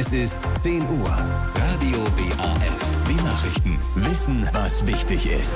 Es ist 10 Uhr. Radio WAF. Die Nachrichten. Wissen, was wichtig ist.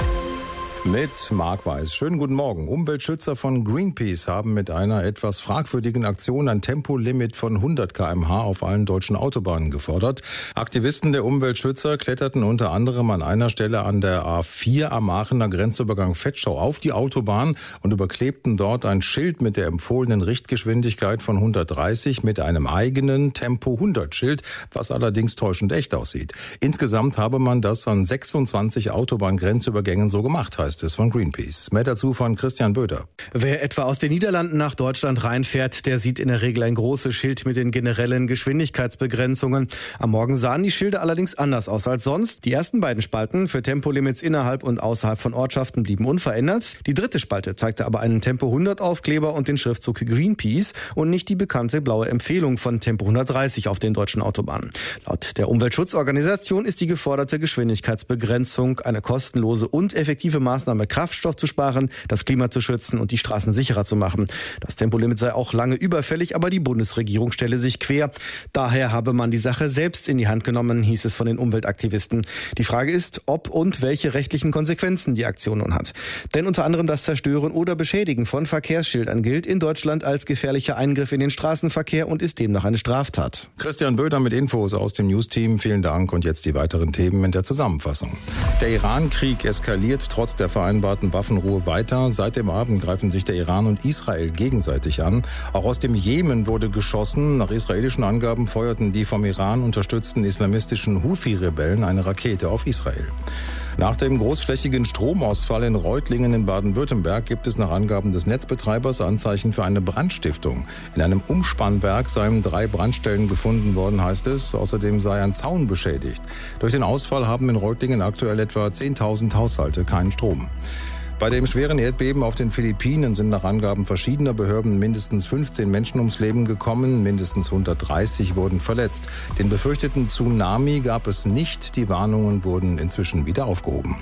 Mit Marc Weiß. Schönen guten Morgen. Umweltschützer von Greenpeace haben mit einer etwas fragwürdigen Aktion ein Tempolimit von 100 km/h auf allen deutschen Autobahnen gefordert. Aktivisten der Umweltschützer kletterten unter anderem an einer Stelle an der A4 am Aachener Grenzübergang Vetschau auf die Autobahn und überklebten dort ein Schild mit der empfohlenen Richtgeschwindigkeit von 130 mit einem eigenen Tempo-100-Schild, was allerdings täuschend echt aussieht. Insgesamt habe man das an 26 Autobahngrenzübergängen so gemacht, heißt es von Greenpeace. Mehr dazu von Christian Böder. Wer etwa aus den Niederlanden nach Deutschland reinfährt, der sieht in der Regel ein großes Schild mit den generellen Geschwindigkeitsbegrenzungen. Am Morgen sahen die Schilder allerdings anders aus als sonst. Die ersten beiden Spalten für Tempolimits innerhalb und außerhalb von Ortschaften blieben unverändert. Die dritte Spalte zeigte aber einen Tempo 100 Aufkleber und den Schriftzug Greenpeace und nicht die bekannte blaue Empfehlung von Tempo 130 auf den deutschen Autobahnen. Laut der Umweltschutzorganisation ist die geforderte Geschwindigkeitsbegrenzung eine kostenlose und effektive Maßnahme, Kraftstoff zu sparen, das Klima zu schützen und die Straßen sicherer zu machen. Das Tempolimit sei auch lange überfällig, aber die Bundesregierung stelle sich quer. Daher habe man die Sache selbst in die Hand genommen, hieß es von den Umweltaktivisten. Die Frage ist, ob und welche rechtlichen Konsequenzen die Aktion nun hat. Denn unter anderem das Zerstören oder Beschädigen von Verkehrsschildern gilt in Deutschland als gefährlicher Eingriff in den Straßenverkehr und ist demnach eine Straftat. Christian Böder mit Infos aus dem News-Team. Vielen Dank und jetzt die weiteren Themen in der Zusammenfassung. Der Iran-Krieg eskaliert trotz der vereinbarten Waffenruhe weiter. Seit dem Abend greifen sich der Iran und Israel gegenseitig an. Auch aus dem Jemen wurde geschossen. Nach israelischen Angaben feuerten die vom Iran unterstützten islamistischen Houthi-Rebellen eine Rakete auf Israel. Nach dem großflächigen Stromausfall in Reutlingen in Baden-Württemberg gibt es nach Angaben des Netzbetreibers Anzeichen für eine Brandstiftung. In einem Umspannwerk seien 3 Brandstellen gefunden worden, heißt es. Außerdem sei ein Zaun beschädigt. Durch den Ausfall haben in Reutlingen aktuell etwa 10.000 Haushalte keinen Strom. Bei dem schweren Erdbeben auf den Philippinen sind nach Angaben verschiedener Behörden mindestens 15 Menschen ums Leben gekommen, mindestens 130 wurden verletzt. Den befürchteten Tsunami gab es nicht, die Warnungen wurden inzwischen wieder aufgehoben.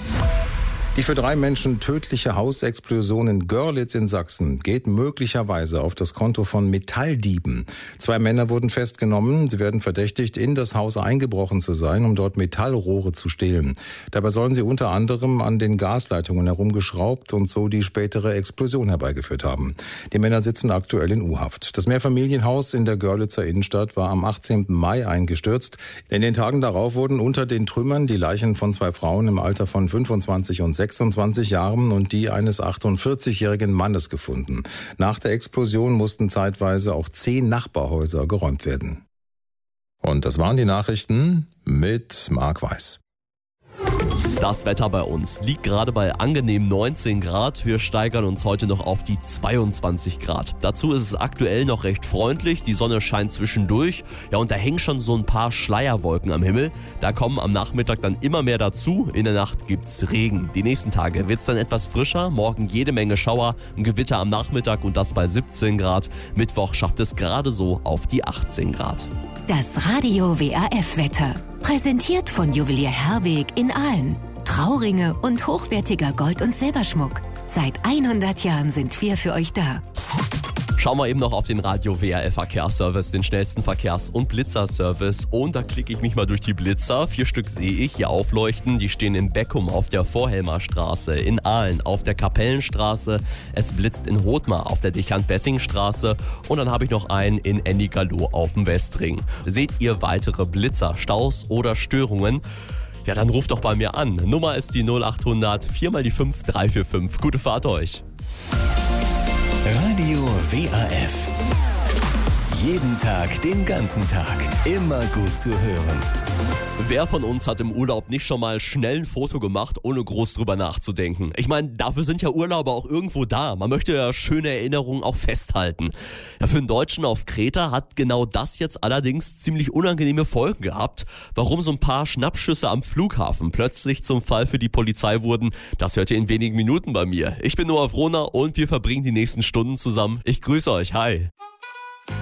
Die für 3 Menschen tödliche Hausexplosion in Görlitz in Sachsen geht möglicherweise auf das Konto von Metalldieben. 2 Männer wurden festgenommen. Sie werden verdächtigt, in das Haus eingebrochen zu sein, um dort Metallrohre zu stehlen. Dabei sollen sie unter anderem an den Gasleitungen herumgeschraubt und so die spätere Explosion herbeigeführt haben. Die Männer sitzen aktuell in U-Haft. Das Mehrfamilienhaus in der Görlitzer Innenstadt war am 18. Mai eingestürzt. In den Tagen darauf wurden unter den Trümmern die Leichen von 2 Frauen im Alter von 25 und 26 Jahren und die eines 48-jährigen Mannes gefunden. Nach der Explosion mussten zeitweise auch 10 Nachbarhäuser geräumt werden. Und das waren die Nachrichten mit Marc Weiß. Das Wetter bei uns liegt gerade bei angenehm 19 Grad. Wir steigern uns heute noch auf die 22 Grad. Dazu ist es aktuell noch recht freundlich. Die Sonne scheint zwischendurch. Ja, und da hängen schon so ein paar Schleierwolken am Himmel. Da kommen am Nachmittag dann immer mehr dazu. In der Nacht gibt's Regen. Die nächsten Tage wird's dann etwas frischer. Morgen jede Menge Schauer, ein Gewitter am Nachmittag und das bei 17 Grad. Mittwoch schafft es gerade so auf die 18 Grad. Das Radio WAF-Wetter. Präsentiert von Juwelier Herweg in Aalen. Trauringe und hochwertiger Gold- und Silberschmuck. Seit 100 Jahren sind wir für euch da. Schauen wir eben noch auf den Radio WAF Verkehrsservice, den schnellsten Verkehrs- und Blitzerservice. Und da klicke ich mich mal durch die Blitzer. 4 Stück sehe ich hier aufleuchten. Die stehen in Beckum auf der Vorhelmer Straße, in Aalen auf der Kapellenstraße. Es blitzt in Hothmar auf der Dichand-Bessing-Straße. Und dann habe ich noch einen in Ennigerloh auf dem Westring. Seht ihr weitere Blitzer, Staus oder Störungen? Ja, dann ruft doch bei mir an. Nummer ist die 0800 4 mal die 5 345. Gute Fahrt euch. Radio WAF. Jeden Tag, den ganzen Tag. Immer gut zu hören. Wer von uns hat im Urlaub nicht schon mal schnell ein Foto gemacht, ohne groß drüber nachzudenken? Ich meine, dafür sind ja Urlauber auch irgendwo da. Man möchte ja schöne Erinnerungen auch festhalten. Ja, für einen Deutschen auf Kreta hat genau das jetzt allerdings ziemlich unangenehme Folgen gehabt. Warum so ein paar Schnappschüsse am Flughafen plötzlich zum Fall für die Polizei wurden, das hört ihr in wenigen Minuten bei mir. Ich bin Noah Wrohner und wir verbringen die nächsten Stunden zusammen. Ich grüße euch, hi.